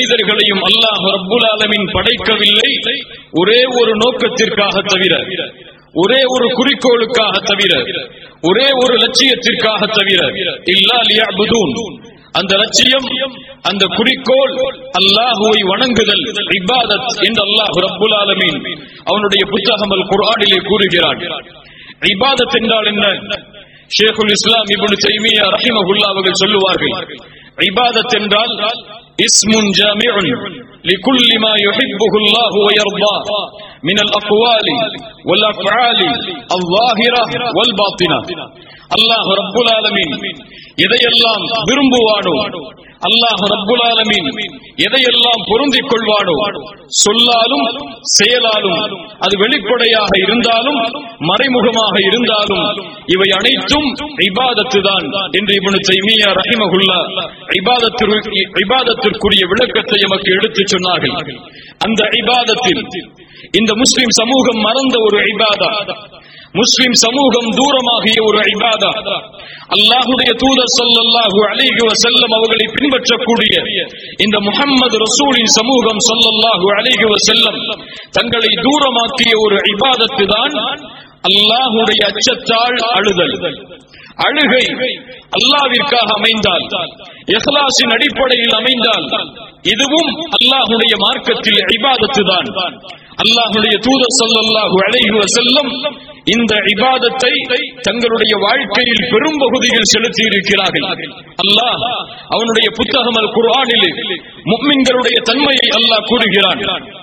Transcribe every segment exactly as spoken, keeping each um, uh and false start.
மனிதர்களையும் அல்லாஹ் ரப்புல் ஆலமீன் படைக்கவில்லை ஒரே ஒரு நோக்கத்திற்காக தவிர, ஒரே ஒரு குறிக்கோளுக்காக தவிர, ஒரே ஒரு லட்சியத்திற்காக தவிர, இல்லா லியஅ்புதூன். அந்த லட்சியம், அந்த குறிக்கோள் அல்லாஹ்வை வணங்குதல், இபாதத் என்று அல்லாஹ் ரப்புல் ஆலமீன் அவனுடைய புத்தகம் அல் குர்ஆனிலே கூறுகிறான். இபாதத் என்றால் என்ன? ஷேகுல் இஸ்லாம் இப்னு தைமியா ரஹிமஹுல்லாஹ் அவர்கள் சொல்லுவார்கள், இபாதத் என்றால் இஸ்முன் ஜாமிஉன் லிகுல்லி மா யுஹிப்புஹு அல்லாஹு வ யர்தா மினல் அக்வாலி வல் அஃஆலி அல்-ஸாஹிரா வல் பாத்தினா. அல்லாஹ் ரப்புல் ஆலமீன் எதையெல்லாம் விரும்புவானோ, அல்லாஹ் ரப்புல் ஆலமீன் எதையெல்லாம் பொருந்திக் கொள்வானோ, சொல்லாலும் செயலாலும், அது வெளிப்படையாக இருந்தாலும் மறைமுகமாக இருந்தாலும், இவை அனைத்தும் இபாதத்து தான் என்று இப்னு தைமியா ரஹிமஹுல்லாஹ் இபாதத்திற்கு இபாதத்திற்குரிய விளக்கத்தை எமக்கு எடுத்துச் சொன்னார்கள். அந்த இபாதத்தில் இந்த முஸ்லிம் சமூகம் மறந்த ஒரு இபாதா, முஸ்லிம் சமூகம் தூரமாகிய ஒரு இபாதா, அல்லாஹ்வுடைய தூதர் ஸல்லல்லாஹு அலைஹி வஸல்லம் அவர்களை பின்பற்றக்கூடிய இந்த முஹம்மது ரசூலின் சமூகம் ஸல்லல்லாஹு அலைஹி வஸல்லம் தங்களை தூரமாக்கிய ஒரு இபாதத்து தான் அல்லாஹ்வுடைய அச்சத்தால் அழுதல். அழுகை அல்லாஹ்விற்காக அமைந்தால், இஹ்லாஸின் அடிப்படையில் அமைந்தால், இதுவும் அல்லாஹ்வுடைய மார்க்கத்தில் இபாதத்து தான். அல்லாஹ்வுடைய தூதர் ஸல்லல்லாஹு அலைஹி வஸல்லம் இந்த இபாதத்தை தங்களுடைய வாழ்க்கையில் பெரும் பகுதியில் செலுத்தி இருக்கிறார்கள். அல்லாஹ் அவனுடைய புத்தகம் அல் குர்ஆனிலே முஃமின்களுடைய தன்மையை அல்லாஹ் கூறுகிறான்.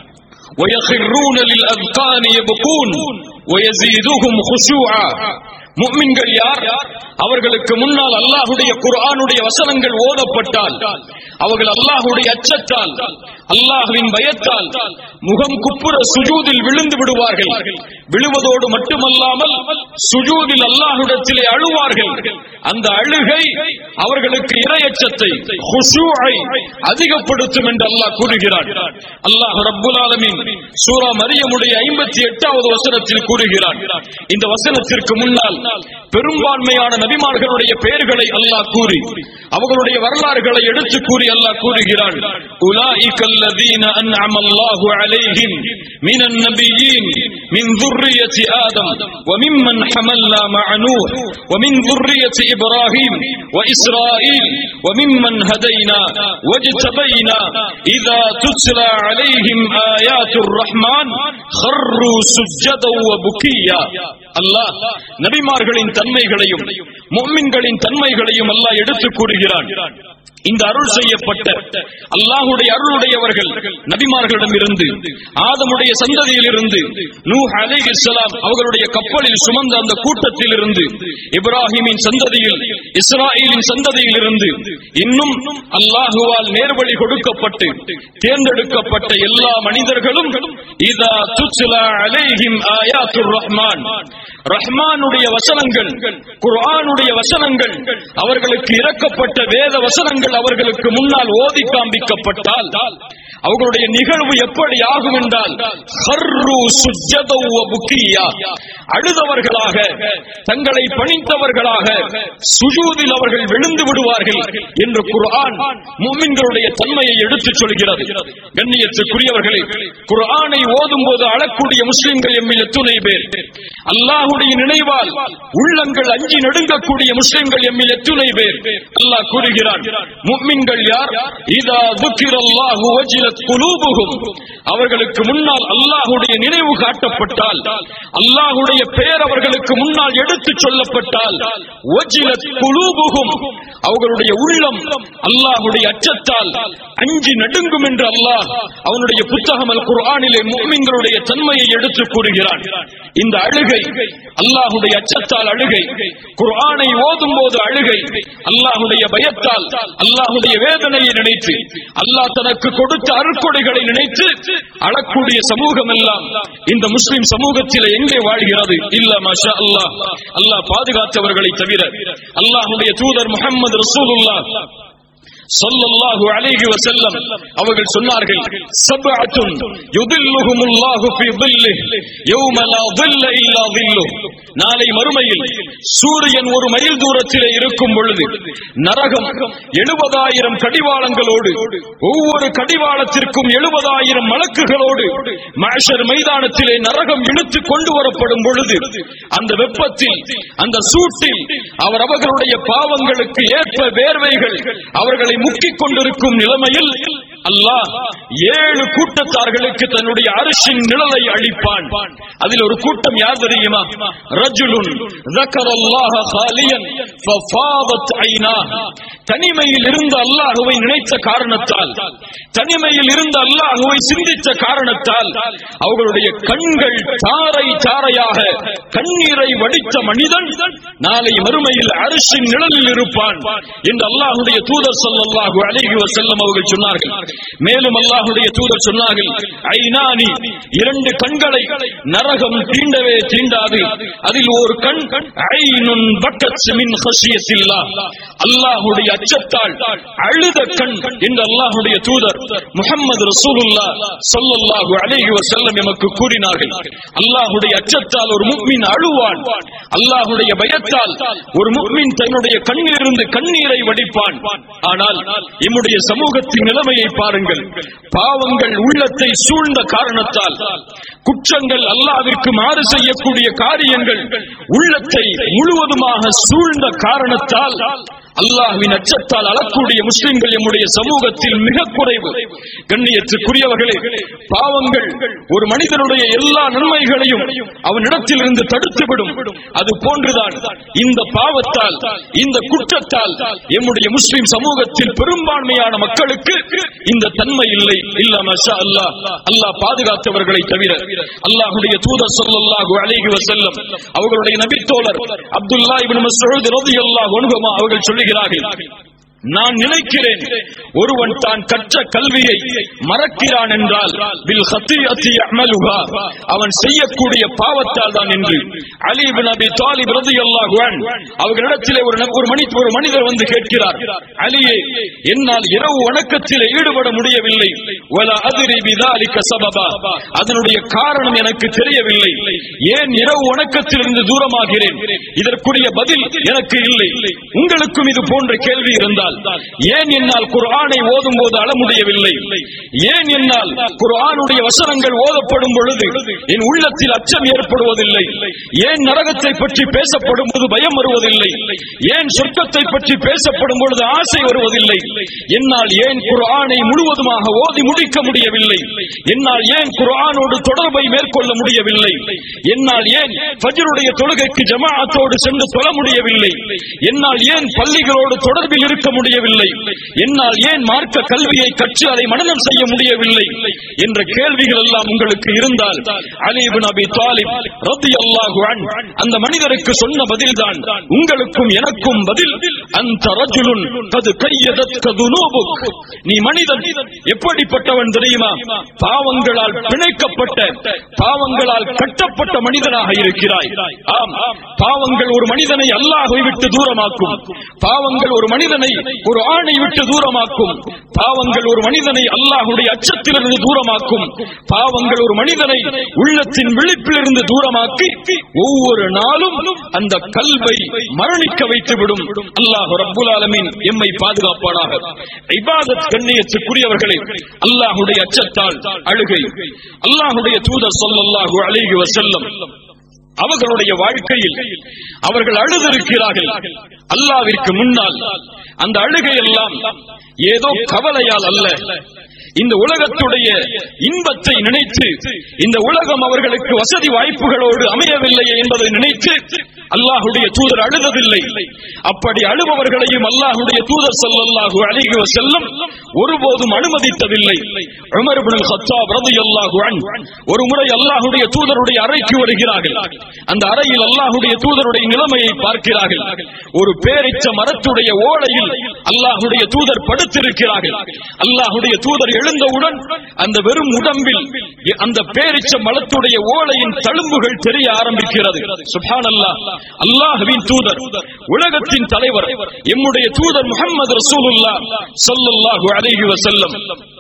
وَيَخِرُّونَ لِلْأَذْقَانِ يَبْكُونَ وَيَزِيدُهُمْ خُشُوعًا. முஃமின்கள் யார்? அவர்களுக்கு முன்னால் அல்லாஹ்வுடைய குர்ஆனுடைய வசனங்கள் ஓதப்பட்டால் அவர்கள் அல்லாஹ்வுடைய அச்சத்தால், அல்லாஹ்வின் பயத்தால் முகம் குப்புற சுஜூதில் விழுந்து விடுவார்கள். விழுவதோடு மட்டுமல்லாமல் சுஜூதில் அல்லாஹ்விடத்திலே அழுவார்கள். அந்த அழுகை அவர்களுக்கு இறையச்சத்தை, குஷூஐ அதிகப்படுத்தும் என்று அல்லாஹ் கூறுகிறான். அல்லாஹ் ரப்புல் ஆலமீன் சூரா மரியமுடைய ஐம்பத்தி எட்டாவது வசனத்தில் கூறுகிறான். இந்த வசனத்திற்கு முன்னால் பெரும்பான்மையான நபிமார்களுடைய பெயர்களை அல்லாஹ் கூறி அவர்களுடைய வரலாறுகளை எடுத்து கூறி அல்லாஹ் கூறுகிறான். உலாயிகல்லதீன அன்அமல்லாஹு அலைஹிம் மினன் நபியீன் மின் ذُرِّيَّةِ آدَمَ وَمِمَّنْ حَمَلْنَا مَعَ نُوحٍ وَمِنْ ذُرِّيَّةِ إِبْرَاهِيمَ وَإِسْرَائِيلَ وَمِمَّنْ هَدَيْنَا وَاجْتَبَيْنَا إِذَا تُتْلَى عَلَيْهِمْ آيَاتُ الرَّحْمَنِ خَرُّوا سُجَّدًا وَبُكِيًّا. அல்லாஹ் நபிமார்களின் தன்மைகளையும் முஃமின்களின் தன்மைகளையும் அல்லாஹ் எடுத்து கூறுகிறான். இந்த அருள் செய்யப்பட்ட அல்லாஹ்வுடைய அருளுடையவர்கள் நபிமார்களிடம் இருந்து, ஆதமுடைய சந்ததியில் இருந்து, நூஹ் அலைஹிஸ்ஸலாம் அவர்களுடைய கப்பலில் சுமந்த அந்த கூட்டத்தில் இருந்து, இப்ராஹிமின் சந்ததியில், இஸ்ராயீலின் சந்ததியில் இருந்து, இன்னும் அல்லாஹ்வால் நேர்வழி கொடுக்கப்பட்டு தேர்ந்தெடுக்கப்பட்ட எல்லா மனிதர்களும் இதா துத்லா அலைஹிம் ஆயாத்துர் ரஹ்மான், ரஹ்மானுடைய வசனங்கள், குர்ஆனுடைய வசனங்கள், அவர்களுக்கு இறக்கப்பட்ட வேத வசனங்கள் அவர்களுக்கு முன்னால் ஓதி காண்பிக்கப்பட்டால் அவர்களுடைய நிகழ்வு எப்படி ஆகும் என்றால் ஹர்ரு சுஜ்ஜதா வ புக்கியா, அழுதவர்களாக, தங்களை பணிந்தவர்களாக சுஜூதில் அவர்கள் விழுந்து விடுவார்கள் என்று குர்ஆன் முஃமின்களுடைய தன்மையை எடுத்துச் சொல்கிறது. கண்ணியத்துக்குரியவர்களே, குர்ஆனை ஓதும் போது அழக்கூடிய முஸ்லிம்கள் எம்மில் எத்துணை பேர்? அல்லாஹ்வுடைய நினைவால் உள்ளங்கள் அஞ்சி நடுங்கக்கூடிய முஸ்லிம்கள் எம்மில் எத்துணை பேர்? அல்லாஹ் கூறுகிறான், முஃமின்கள் யார்? இதா ذُكِرَல்லாஹு வஜிலத் குலூபுஹும், அவர்களுக்கு முன்னால் அல்லாஹ்வுடைய நினைவு காட்டப்பட்டால், அல்லாஹ்வுடைய பெயர் அவர்களுக்கு முன்னால் எடுத்துச் சொல்லப்பட்டால், வஜிலத் குலூபுஹும், அவர்களுடைய உள்ளம் அல்லாஹ்வுடைய அச்சத்தால் அஞ்சி நடுங்கும் என்று அல்லாஹ் அவனுடைய புத்தகம் அல் குர்ஆனிலே முஃமின்களுடைய தன்மையை எடுத்து கூறுகிறான். இந்த அழுகை அல்லாஹ்வுடைய அச்சத்தால் அழுகை, குர்ஆனை ஓதும் போது அழுகை, அல்லாஹ்வுடைய பயத்தால், அல்லாஹ்வுடைய வேதனையை நினைத்து, அல்லாஹ் தனக்கு கொடுத்த அருட்கொடைகளை நினைத்து அழக்கூடிய சமூகம் எல்லாம் இந்த முஸ்லிம் சமூகத்தில் எங்கே வாழ்கிறது? இல்ல மாஷா அல்லாஹ், அல்லாஹ் பாதுகாத்தவர்களை தவிர. அல்லாஹ்வுடைய தூதர் முஹம்மது ரசூலுல்லாஹ் ஸல்லல்லாஹு அலைஹி வஸல்லம் அவர்கள் சொன்னார்கள், சப்அத்துன் யுதில்லுஹுமுல்லாஹு ஃபீ ظில்லிஹி யௌம லா ظில்ல இல்லா ظில்லுஹு. நாளை மறுமையில் சூரியன் ஒரு மைல் தூரத்திலே இருக்கும் பொழுது நரகம் எழுபதாயிரம் கடிவாளங்களோடு, ஒவ்வொரு கடிவாளத்திற்கும் எழுபதாயிரம் மலக்குகளோடு மஹ்ஷர் மைதானத்திலே நரகம் இழுத்து கொண்டு வரப்படும் பொழுது அந்த வெப்பத்தில், அந்த சூட்டில் அவர் அவர்களுடைய பாவங்களுக்கு ஏற்ப வேர்வைகள் அவர்களை முக்கிக் கொண்டிருக்கும் நிலைமையில் அல்லாஹ் ஏழு கூட்டத்தார்களுக்கு தன்னுடைய அரிசின் நிழலை அளிப்பான். அதில் ஒரு கூட்டம் யார் தெரியுமா? ரஜுலுன் ذكرல்லாஹ காலியன் ஃபஃபாதத் ஐனாஹ். தனிமையில் இருந்த அல்லாஹ்வை நினைத்த காரணத்தால், தனிமையில் இருந்த அல்லாஹ்வை சிந்தித்த காரணத்தால் அவர்களுடைய கண்கள் தாரை தாரையாக கண்ணீரை வடித்த மனிதன் நாளை மறுமையில் அரிசின் நிழலில் இருப்பான் என்று அல்லாஹ்வுடைய தூதர் ஸல்லல்லாஹு அலைஹி வஸல்லம் அவர்கள் சொன்னார்கள். மேலும் அல்லாஹ்வுடைய தூதர் சொன்னார்கள், ஐனானி, இரண்டு கண்களை நரகம் தீண்டவே தீண்டாது. அதில் ஒரு கண் ஐனுன் பக்கத் மின் ஹஷியத்தில்லாஹ், அல்லாஹ்வுடைய அச்சத்தால் அழுத கண் என்று அல்லாஹ்வுடைய தூதர் முஹம்மது ரசூலுல்லாஹ் ஸல்லல்லாஹு அலைஹி வஸல்லம் எமக்கு கூறினார்கள். அல்லாஹ்வுடைய அச்சத்தால் ஒரு முஃமின் அழுவான், அல்லாஹ்வுடைய பயத்தால் ஒரு முஃமின் தன்னுடைய கண்ணிலிருந்து கண்ணீரை வடிப்பான். ஆனால் நம்முடைய சமூகத்தின் நிலைமையை பாருங்கள். பாவங்கள் உள்ளத்தை சூழ்ந்த காரணத்தால், குற்றங்கள், அல்லாஹ்விற்கு மாறு செய்யக்கூடிய காரியங்கள் உள்ளத்தை முழுவதுமாக சூழ்ந்த காரணத்தால் அல்லாஹ்வின் அச்சத்தால் அழக்கூடிய முஸ்லிம்கள் நம்முடைய சமூகத்தில் மிக குறைவு. கண்ணியத்திற்குரியவர்களே, பாவங்கள் ஒரு மனிதனுடைய எல்லா நன்மைகளையும் அவனிடத்தில் இருந்து தடுத்துவிடும். அது போன்றுதான் இந்த பாவத்தால், இந்த குற்றத்தால் நம்முடைய முஸ்லிம் சமூகத்தில் பெரும்பான்மையான மக்களுக்கு இந்த தன்மை இல்லை. இல்ல மாஷா அல்லாஹ், அல்லாஹ் பாதுகாத்தவர்களை தவிர. அல்லாஹ்வுடைய தூதர் ஸல்லல்லாஹு அலைஹி வஸல்லம் அவர்களுடைய நபி தோழர் அப்துல்லா இப்னு மஸ்ஊத் ரலியல்லாஹு அன்ஹு அவர்கள் சொல்லுகிறார்கள், நான் நினைக்கிறேன் ஒருவன் தான் கற்ற கல்வியை மறக்கிறான் என்றால் பில் ஹத்தியத்தி யஅமலுஹா, அவன் செய்யக்கூடிய பாவத்தால் தான் என்று. அலி இப்னு அபி தாலிப் ரலியல்லாஹு அன்ஹு அவர்களிடத்திலே ஒரு ஒரு மனிதர் ஒரு மனிதர் வந்து கேட்கிறார், அலியே, என்னால் இரவு வணக்கத்திலே ஈடுபட முடியவில்லை, வலா அத்ரி பிதாலிக சபபா, அதனுடைய காரணம் எனக்கு தெரியவில்லை, ஏன் இரவு வணக்கத்திலிருந்து தூரமாகிறேன், இதற்குரிய பதில் எனக்கு இல்லை. உங்களுக்கும் இது போன்ற கேள்வி இருந்தால், ஏன் என்னால் குர்ஆனை ஓதும் போது அழ முடியவில்லை, ஏன் என்னால் குர்ஆனுடைய வசனங்கள் ஓதப்படும் பொழுது என் உள்ளத்தில் அச்சம் ஏற்படுவதில்லை, ஏன் நரகத்தை பற்றி பேசப்படும் போது பயம் வருவதில்லை, ஏன் சொர்க்கத்தை பற்றி பேசப்படும் பொழுது ஆசை வருவதில்லை, என்னால் ஏன் குர்ஆனை முழுவதுமாக ஓதி முடிக்க முடியவில்லை, என்னால் ஏன் குர்ஆனோடு தொடர்பை மேற்கொள்ள முடியவில்லை, என்னால் ஏன் ஃபஜ்ருடைய தொழுகைக்கு ஜமாஅத்தோடு சென்று தொழ முடியவில்லை, என்னால் ஏன் பள்ளிகளோடு தொடர்பில் இருக்க முடியவில்லை, என்னால் ஏன் மார்க்க கல்வியை கற்று அதை மனனம் செய்ய முடியவில்லை என்ற கேள்விகள் எல்லாம் உங்களுக்கு இருந்தால், அலி இப்னு அபி தாலிப் ரலியல்லாஹு அன்ஹு அந்த மனிதருக்கு சொன்ன பதில்தான் உங்களுக்கும் எனக்கும் பதில். அந்த ரஜுலுன் கது கையதத்க துனூபுக், நீ மனிதன் எப்படிப்பட்டவன் தெரியுமா? பாவங்களால் பிணைக்கப்பட்ட, பாவங்களால் கட்டப்பட்ட மனிதனாக இருக்கிறாய். ஆம், பாவங்கள் ஒரு மனிதனை அல்லாஹ்வை விட்டு தூரமாக்கும், பாவங்கள் ஒரு மனிதனை ஒரு ஆணை விட்டு தூரமாக்கும், பாவங்கள் ஒரு மனிதனை அல்லாஹ்வுடைய அச்சத்திலிருந்து தூரமாக்கும், பாவங்கள் ஒரு மனிதனை உள்ளத்தின் விழிப்பிலிருந்து தூரமாக்கி ஒவ்வொரு நாளும் அந்த கல்வை மரணிக்க வைத்துவிடும். அல்லாஹ் ரப்புல் ஆலமீன் எம்மை பாதுகாப்பானாக. இபாதத் கண்ணியத்துக்குரியவர்களே, அல்லாஹ்வுடைய அச்சத்தால் அழுகை. அல்லாஹ்வுடைய தூதர் ஸல்லல்லாஹு அலைஹி வஸல்லம் அவர்களுடைய வாழ்க்கையில் அவர்கள் அழுதிருக்கிறார்கள் அல்லாஹ்விற்கு முன்னால். அந்த அழுகை எல்லாம் ஏதோ கவலையால் அல்ல, இந்த உலகத்துடைய இன்பத்தை நினைத்து, இந்த உலகம் அவர்களுக்கு வசதி வாய்ப்புகளோடு அமையவில்லை என்பதை நினைத்து அல்லாஹ்வுடைய தூதர் அழுததில்லை. அப்படி அழுபவர்களையும் அல்லாஹ்வுடைய தூதர் ஸல்லல்லாஹு அலைஹி வஸல்லம் ஒருபோதும் அனுமதித்ததில்லை. உமர் இப்னு கத்தாப் ரலியல்லாஹு அன்ஹு ஒரு முறை அல்லாஹ்வுடைய தூதருடைய அறைக்கு வருகிறார்கள். அந்த அறையில் அல்லாஹ்வுடைய தூதருடைய நிலைமையை பார்க்கிறார்கள். ஒரு பேரிச்ச மரத்துடைய ஓலையில் அல்லாஹ்வுடைய தூதர் படுத்திருக்கிறார்கள். அல்லாஹ்வுடைய தூதர் எழுந்தவுடன் அந்த வெறும் உடம்பில் அந்த பேரிச்ச மரத்துடைய ஓலையின் தழும்புகள் தெரிய ஆரம்பிக்கிறது. சுப்ஹானல்லாஹ், அல்லாஹ்வின் தூதர், உலகத்தின் தலைவர், எம்முடைய தூதர் முஹம்மது ரசூலுல்லாஹ் ஸல்லல்லாஹு அலைஹி வஸல்லம்.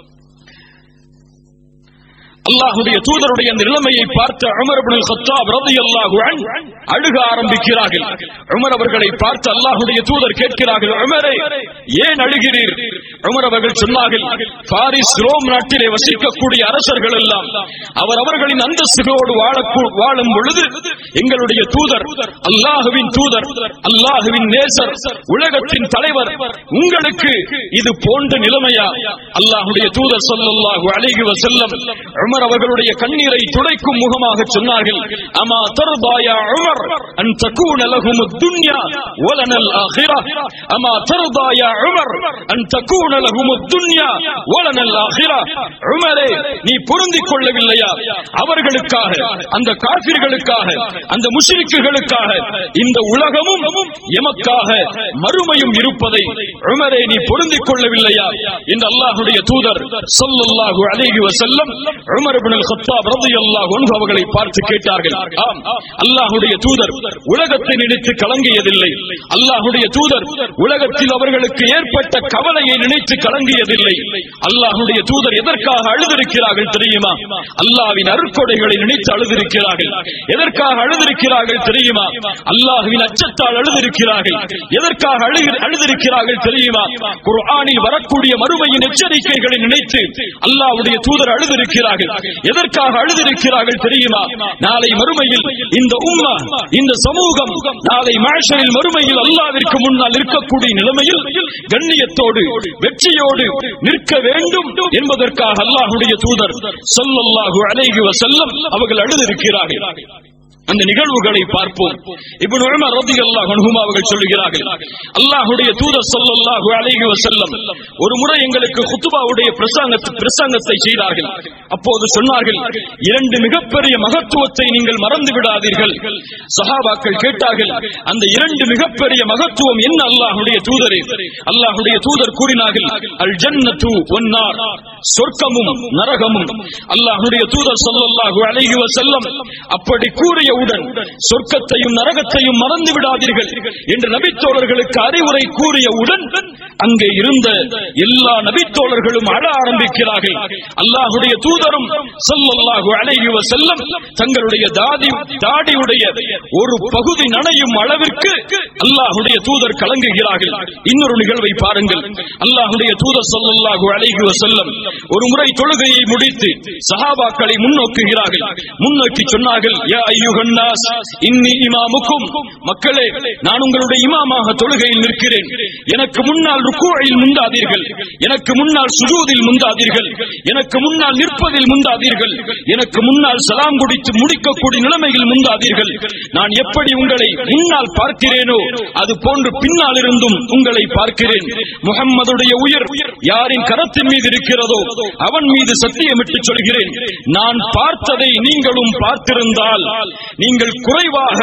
அல்லாஹ்வுடைய தூதருடைய அந்த நிலைமையை பார்த்த உமர் இப்னுல் கத்தாப் ரலியல்லாஹு அன்ஹு அழுக ஆரம்பிக்கிறார்கள். உமர் அவர்களை பார்த்து அல்லாஹ்வுடைய தூதர் கேட்கிறார்கள், உமரே ஏன் அழுகிறீர்? உமர் அவர்கள் சொன்னார்கள், பாரிஸ் ரோம் நாட்டிலே வசிக்கக்கூடிய அரசர்கள் எல்லாம் அவர் அவர்களின் அந்தஸ்துகளோடு வாழும் பொழுது எங்களுடைய தூதர், அல்லாஹ்வின் தூதர், அல்லாஹ்வின் நேசர், உலகத்தின் தலைவர், உங்களுக்கு இது போன்ற நிலைமையா? அல்லாஹ்வுடைய தூதர் ஸல்லல்லாஹு அலைஹி வஸல்லம் உமர் அவர்களுடைய கண்ணீரை துடைக்கும் முகமாக சொன்னார்கள், அமா தர்தா யா உமர் அன் தகூன லஹும் துன்யா வலனல் ஆகிரஹ், அமா தர்தா யா உமர் அன் தகூன லஹும் துன்யா வலனல் ஆகிரஹ். உமரே, நீ பொருந்திக் கொள்ளவில்லையா அவர்களுக்காக, அந்த காஃபிர்களுக்காக, அந்த முஷ்ரிக்குகளுக்காக இந்த உலகமும் எமக்காக மறுமையும் இருப்பதை உமரே நீ பொருந்திக் கொள்ளவில்லையா என்று அல்லாஹ்வுடைய தூதர் ஸல்லல்லாஹு அலைஹி வஸல்லம் உமர் இப்னுல் கத்தாப் ரலியல்லாஹு அன்ஹு அவர்களை பார்த்து கேட்டார்கள். ஆம், அல்லாஹ்வுடைய தூதர் உலகத்தை நினைத்து கலங்கியதில்லை. அல்லாஹ்வுடைய தூதர் உலகத்தில் அவர்களுக்கு ஏற்பட்ட கவலையை நினைத்து கலங்கியதில்லை. அல்லாஹ்வுடைய தூதர் எதற்காக அழுதிருக்கிறார்கள் தெரியுமா? அல்லாஹ்வின் அருட்கொடைகளை நினைத்து அழுதிருக்கிறார்கள். எதற்காக அழுதிருக்கிறார்கள் தெரியுமா? அல்லாஹ்வின் அச்சத்தால் அழுதிருக்கிறார்கள். எதற்காக அழுதிருக்கிறார்கள் தெரியுமா? குர்ஆனில் வரக்கூடிய மறுமையின் எச்சரிக்கைகளை நினைத்து அல்லாஹ்வுடைய தூதர் அழுதிருக்கிறார்கள். எதற்காக அழுதிருக்கிறார்கள் தெரியுமா? நாளை மறுமையில் இந்த உம்மா, இந்த சமூகம் நாளை மஹ்ஷரில் மறுமையில் அல்லாஹ்விற்கு முன்னால் இருக்கக்கூடிய நிலைமையில் கண்ணியத்தோடு வெற்றியோடு நிற்க வேண்டும் என்பதற்காக அல்லாஹ்வுடைய தூதர் ஸல்லல்லாஹு அலைஹி வஸல்லம் அவர்கள் அழுதிருக்கிறார்கள். அந்த நிகழ்வுகளை பார்ப்போம். இப்னு உமர் ரலியல்லாஹு அன்ஹு அவர்கள் சொல்கிறார்கள், அல்லாஹ்வுடைய தூதர் ஸல்லல்லாஹு அலைஹி வஸல்லம் ஒரு முறை எங்களுக்கு குத்பாவுடைய பிரசங்கத்தை பிரசங்கத்தை செய்தார்கள். அப்போது சொன்னார்கள், இரண்டு மிகப்பெரிய மகத்துவத்தை நீங்கள் மறந்து விடாதீர்கள். சஹாபாக்கள் கேட்டார்கள், அந்த இரண்டு மிகப்பெரிய மகத்துவம் என்ன அல்லாஹ்வுடைய தூதரே? அல்லாஹ்வுடைய தூதர் கூறினார்கள், அல் ஜன்னத்து வன் நார், சொர்க்கமும் நரகமும். அல்லாஹ்வுடைய தூதர் ஸல்லல்லாஹு அலைஹி வஸல்லம் அப்படி கூறிய உடன் சொர்க்கத்தையும் நரகத்தையும் மறந்து விடாதீர்கள் என்று நபித்தோழர்களுக்கு அறிவுரை கூறியவுடன் அங்கே இருந்த எல்லா நபித்தோழர்களும் அழ ஆரம்பிக்கிறார்கள். அல்லாஹ்வுடைய தூதரும் ஸல்லல்லாஹு அலைஹி வஸல்லம் தங்களுடைய தாடி தாடியுடைய ஒரு பகுதி நனையும் அளவிற்கு அல்லாஹ்வுடைய தூதர் கலங்குகிறார்கள். இன்னொரு நிகழ்வை பாருங்கள். அல்லாஹ்வுடைய தூதர் ஸல்லல்லாஹு அலைஹி வஸல்லம் ஒரு முறை தொழுகையை முடித்து சஹாபாக்களை முன்னோக்குகிறார்கள். முன்னோக்கி சொன்னார்கள், யா அய்யுஹன் நாஸ் இன்னி இமாமுக்கும், மக்களே நான் உங்களுடைய இமாமாக தொழுகையில் நிற்கிறேன். எனக்கு முன்னால் ருக்கூஇல் முந்தாதீர்கள், எனக்கு முன்னால் சுஜூதில் முந்தாதீர்கள், எனக்கு முன்னால் நிற்பதில் முந்தாதீர்கள், எனக்கு முன்னால் சலாம் குடித்து முடிக்கக்கூடிய நிலைமையில் முந்தாதீர்கள். நான் எப்படி உங்களை முன்னால் பார்க்கிறேனோ அது போன்று பின்னால் இருந்தும் உங்களை பார்க்கிறேன். முஹம்மதுடைய உயிர் யாரின் கரத்தின் மீது இருக்கிறதோ அவன் மீது சத்தியமிட்டு சொல்கிறேன், நான் பார்த்ததை நீங்களும் பார்த்திருந்தால் நீங்கள் குறைவாக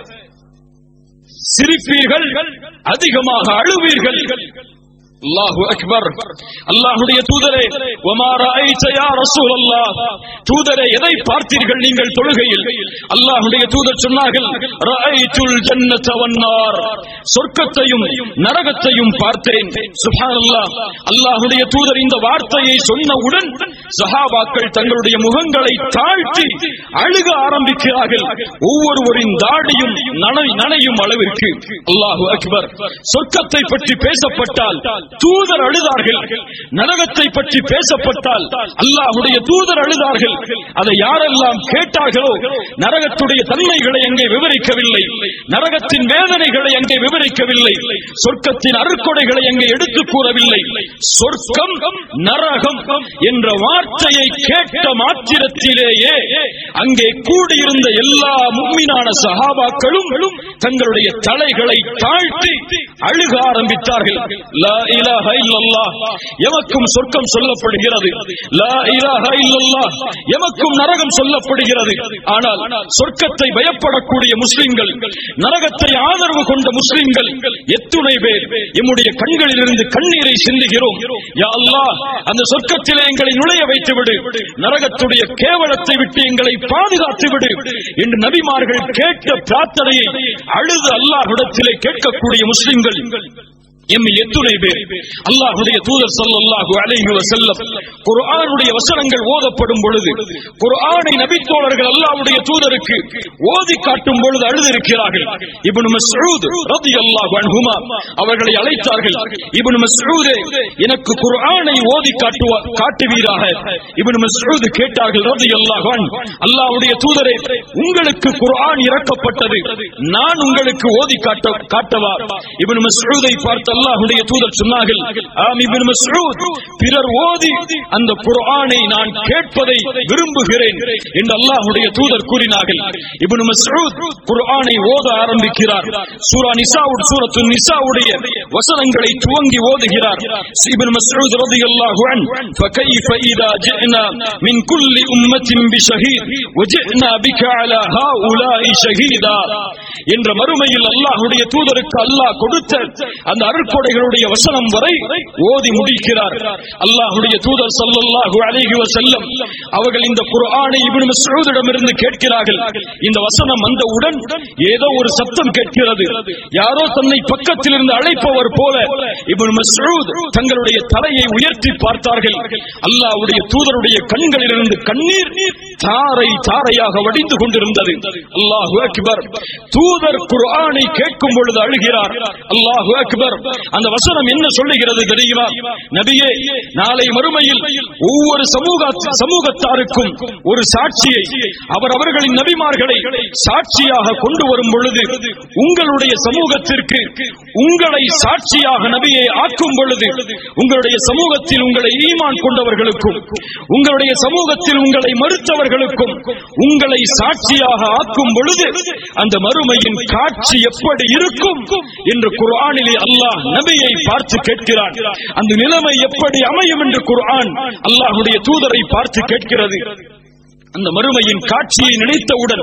சிரிப்பீர்கள், அதிகமாக அழுவீர்கள். அல்லாஹு அக்பர். அல்லாஹ்வுடைய தூதரே, வமா ரஅய்த யா ரசூலல்லாஹ், தூதரே எதை பார்த்தீர்கள் நீங்கள் தொழுகையில்? அல்லாஹ்வுடைய தூதர் சொன்னார்கள், ரஅய்துல் ஜன்னத வன் நார், சொர்க்கத்தையும் நரகத்தையும் பார்த்தேன். சுப்ஹானல்லாஹ். அல்லாஹ்வுடைய தூதர் இந்த வார்த்தையை சொன்னவுடன் சஹாபாக்கள் தங்களுடைய முகங்களை தாழ்த்தி அழுக ஆரம்பிக்கிறார்கள். ஒவ்வொருவரின் தாடியும் நனையும் அளவிற்கு. அல்லாஹு அக்பர். சொர்க்கத்தை பற்றி பேசப்பட்டால் தூதர் அழுதார்கள். நரகத்தை பற்றி பேசப்பட்டால் அல்லாஹ்வுடைய தூதர் அழுதார்கள். அதை யாரெல்லாம் கேட்டார்களோ நரகத்துடைய தன்மைகளை அங்கே விவரிக்கவில்லை, நரகத்தின் வேதனைகளை அங்கே விவரிக்கவில்லை, சொர்க்கத்தின் அருட்கொடைகளை அங்கே எடுத்து கூறவில்லை. சொர்க்கம் நரகம் என்ற வார்த்தையை கேட்ட மாத்திரத்திலேயே அங்கே கூடியிருந்த எல்லா முஃமினான சஹாபாக்களும் தங்களுடைய தலைகளை தாழ்த்தி அழுக ஆரம்பித்தார்கள். லா இலாஹ இல்லல்லாஹ், எமக்கும் சொர்க்கம் சொல்லப்படுகிறது. லா இலாஹ இல்லல்லாஹ், எமக்கும் நரகம் சொல்லப்படுகிறது. ஆனால் சொர்க்கத்தை பயப்படக்கூடிய முஸ்லிம்கள், நரகத்தை ஆதரவு கொண்ட முஸ்லிம்கள் எத்துணை பேர் எம்முடைய கண்களில் இருந்து கண்ணீரை சிந்துகிறோம். யா அல்லாஹ், அந்த சொர்க்கத்திலே எங்களை நுழைய வைத்து விடு, நரகத்துடைய கேவலத்தை விட்டு எங்களை பாதுகாத்து விடு என்று நபிமார்கள் கேட்ட பிரார்த்தனையை அழுது அல்லாஹ்விடத்திலே கேட்கக்கூடிய முஸ்லிம்கள் எம்மில் எத்துணை பேர்? அல்லாஹ்வுடைய தூதர் ஸல்லல்லாஹு அலைஹி வஸல்லம் குர்ஆனுடைய வசனங்கள் ஓதப்படும் பொழுது, குர்ஆனை நபித்தோழர்கள் அல்லாஹ்வுடைய தூதருக்கு ஓதி காட்டும் பொழுது அழுதிருக்கிறார்கள். இப்னு மஸ்ஊத் ரலியல்லாஹு அன்ஹுமா அவர்களை அழைத்தார்கள். இப்னு மஸ்ஊதே, எனக்கு குர்ஆனை ஓதி காட்டுவா காட்டுவீராக. இப்னு மஸ்ஊத் கேட்டார்கள் ரலியல்லாஹு அன்ஹு, அல்லாஹ்வுடைய தூதரே, உங்களுக்கு குர்ஆன் இறக்கப்பட்டது, நான் உங்களுக்கு ஓதி காட்ட காட்டவா? இப்னு மஸ்ஊதை பார்த்து அல்லாஹ்வுடைய தூதர் சொன்னார்கள், ஆம் இப்னு மஸ்ஊத், பிறர் ஓதி அந்த குர்ஆனை நான் கேட்பதை விரும்புகிறேன் என்று அல்லாஹ்வுடைய தூதர் கூறினார்கள். இப்னு மஸ்ஊத் குர்ஆனை ஓத ஆரம்பிக்கிறார். சூரா நிசாவுடைய சூரத்து நிசாவுடைய வசனங்களை துவங்கி ஓதுகிறார். இப்னு மஸ்ஊத் ரலியல்லாஹு அன்ஹு, ஃபகைஃப இதா ஜினா மின் குல்லி உம்மத்தின் பிஷஹீத் வஜினா பிக அலா ஹாஉலாஇ ஷஹீதா என்ற மறுமையில் அல்லாஹ்வுடைய தூதருக்கு அல்லாஹ் கொடுத்த அந்த அருட்கொடைகளுடைய வசனம் வரை ஓதி முடிக்கிறார். அல்லாஹ்வுடைய தூதர் ஸல்லல்லாஹு அலைஹி வஸல்லம் அவர்கள் இந்த குர்ஆனை இப்னு மஸ்ஊதிடமிருந்து கேட்கிறார்கள். இந்த வசனம் வந்தவுடன் ஏதோ ஒரு சத்தம் கேட்கிறது. யாரோ தன்னை பக்கத்தில் இருந்து அழைப்பவர் போல இப்னு மஸ்ஊத் தங்களுடைய தலையை உயர்த்தி பார்த்தார்கள். அல்லாஹ்வுடைய தூதருடைய கண்களிலிருந்து கண்ணீர் தாரை தாரையாக வடிந்து கொண்டிருந்தது. அல்லாஹு அக்பர். தூதர் குர்ஆனை கேட்கும் பொழுது அழுகிறார். அல்லாஹு அக்பர். அந்த வசனம் என்ன சொல்லுகிறது தெரியுமா? நபியே, நாளை மறுமையில் ஒவ்வொரு சமூக சமூகத்தாருக்கும் ஒரு சாட்சியை அவர் அவர்களின் நபிமார்களை சாட்சியாக கொண்டு வரும் பொழுது, உங்களுடைய சமூகத்திற்கு உங்களை சாட்சியாக நபியை ஆக்கும் பொழுது, உங்களுடைய சமூகத்தில் உங்களை ஈமான் கொண்டவர்களுக்கும் உங்களுடைய சமூகத்தில் உங்களை மறுத்தவர்களுக்கும் உங்களை சாட்சியாக ஆக்கும் பொழுது அந்த மறுமையின் காட்சி எப்படி இருக்கும் என்று குர்ஆனிலே அல்லாஹ் நபியை பார்த்து கேட்கிறான். அந்த நிலைமை எப்படி அமையும் என்று குர்ஆன் அல்லாஹ்வுடைய தூதரை பார்த்து கேட்கிறது. அந்த மறுமையின் காட்சியை நினைத்தவுடன்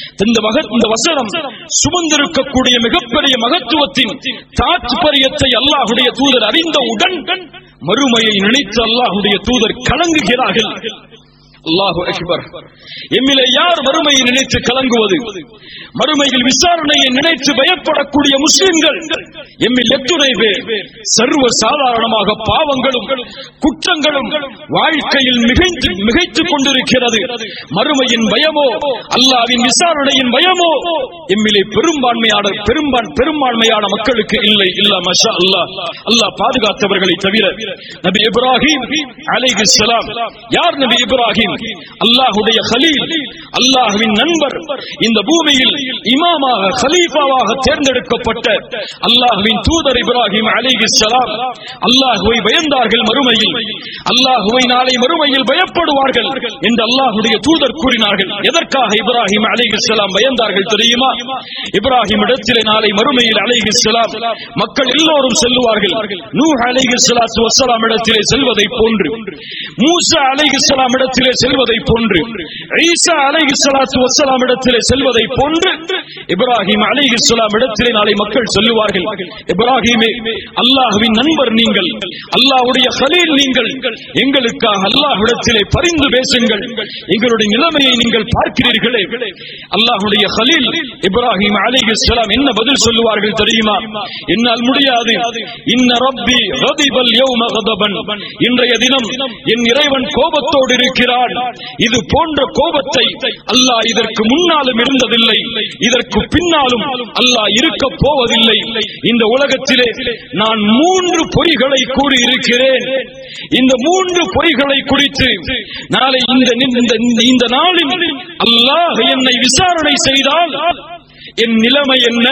இந்த வசனம் சுமந்திருக்கக்கூடிய மிகப்பெரிய மகத்துவத்தின் தாத்பரியத்தை அல்லாஹ்வுடைய தூதர் அறிந்தவுடன் மறுமையை நினைத்து அல்லாஹ்வுடைய தூதர் கலங்குகிறார்கள். அல்லாஹு அக்பர். எம்மிலே யார் மறுமையை நினைத்து கலங்குவது? மறுமையில் விசாரணையை நினைத்து பயப்படக்கூடிய முஸ்லிம்கள் எம்மில் எத்துணை பேர்? சர்வ சாதாரணமாக பாவங்களும் குற்றங்களும் வாழ்க்கையில் மிகைத்து மிகைத்துக் கொண்டிருக்கிறது. மறுமையின் பயமோ அல்லாஹ்வின் விசாரணையின் பயமோ எம்மிலே பெரும்பான்மையான பெரும்பான் பெரும்பான்மையான மக்களுக்கு இல்லை. இல்ல மஷா அல்லாஹ். அல்லாஹ் பாதுகாத்தவர்களை தவிர. நபி இப்ராஹிம் அலைஹிஸ்ஸலாம். யார் நபி இப்ராஹிம்? அல்லாஹ்வுடைய கலீல், அல்லாஹ்வின் நண்பர். இந்த பூமியில் இமாமாக கலீஃபாவாக தேர்ந்தெடுக்கப்பட்ட அல்லாஹ்வின் தூதர் இப்ராஹிம் அலைஹிஸ்ஸலாம் அல்லாஹ்வை பயந்தார்கள். மறுமையில் அல்லாஹ்வை நாளை மறுமையில் பயப்படுவார்கள் என்று அல்லாஹ்வுடைய தூதர் கூறினார்கள். எதற்காக இப்ராஹிம் அலைஹிஸ்ஸலாம் பயந்தார்கள் தெரியுமா? இப்ராஹிம் இடத்திலே நாளை மறுமையில் அலைஹிஸ்ஸலாம் மக்கள் எல்லோரும் செல்லுவார்கள். நூஹ் அலைஹிஸ்ஸலாத்து வஸ்ஸலாம் இடத்திலே செல்வதை போன்று, மூசா அலைஹிஸ்ஸலாம் இடத்திலே செல்வதை போன்று, ஈசா அலைஹிஸ்ஸலாத்து வஸ்ஸலாம் இடத்திலே செல்வதை போன்று இப்ராஹிம் அலைஹிஸ்ஸலாம் இடத்திலே நாளை மக்கள் சொல்லுவார்கள், இப்ராஹிமே, அல்லாஹ்வின் நண்பர் நீங்கள், அல்லாஹ்வுடைய கலீல் நீங்கள், எங்களுக்காக அல்லாஹ்விடத்திலே பரிந்து பேசுங்கள், எங்களுடைய நிலைமையை நீங்கள் பார்க்கிறீர்களே. அல்லாஹ்வுடைய கலீல் இப்ராஹிம் அலைஹிஸ்ஸலாம் என்ன பதில் சொல்லுவார்கள் தெரியுமா? என்னால் முடியாது. இன்ன ரப்பி கதிபல் யௌம கதபன். இன்றைய தினம் என் இறைவன் கோபத்தோடு இருக்கிறான். இது போன்ற கோபத்தை அல்லாஹ் இதற்கு முன்னாலும் இருந்ததில்லை, இதற்கு பின்னாலும் அல்லாஹ் இருக்க போவதில்லை. இந்த உலகத்திலே நான் மூன்று பொய்களை கூறி இருக்கிறேன். இந்த மூன்று பொய்களை குறித்து நாளை இந்த இந்த நாளில் அல்லாஹ் என்னை விசாரணை செய்தால் என் நிலைமை என்ன?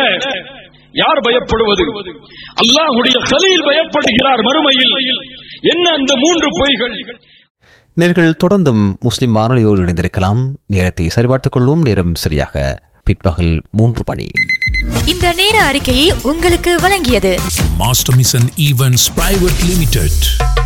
யார் பயப்படுவது? அல்லாஹ்வுடைய கலீல் பயப்படுகிறார் மறுமையில். என்ன அந்த மூன்று பொய்கள்? நேர்கள் தொடர்ந்தும் முஸ்லிம் வானொலியோடு இணைந்திருக்கலாம். நேரத்தை சரிபார்த்துக் கொள்வோம். நேரம் சரியாக பிற்பகல் மூன்று மணி. இந்த நேர அறிக்கையை உங்களுக்கு வழங்கியது Master Mission Events Private Limited.